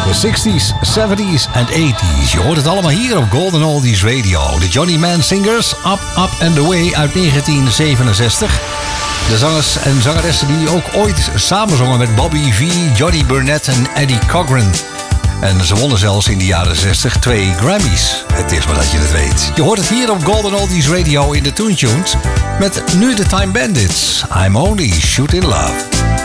De 60s, 70s en 80s. Je hoort het allemaal hier op Golden Oldies Radio. De Johnny Mann Singers, Up, Up and Away uit 1967. De zangers en zangeressen die ook ooit samenzongen met Bobby V, Johnny Burnett en Eddie Cochran. En ze wonnen zelfs in de jaren 60 2 Grammys. Het is maar dat je het weet. Je hoort het hier op Golden Oldies Radio in de Toon Tunes. Met nu de Time Bandits. I'm Only Shooting Love.